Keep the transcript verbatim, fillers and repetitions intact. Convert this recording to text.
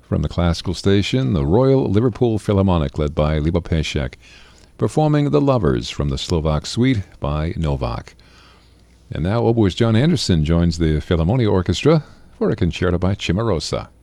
From the classical station, the Royal Liverpool Philharmonic, led by Liba Pešek, performing The Lovers from the Slovak Suite by Novak. And now oboist John Anderson joins the Philharmonia Orchestra for a concerto by Cimarosa.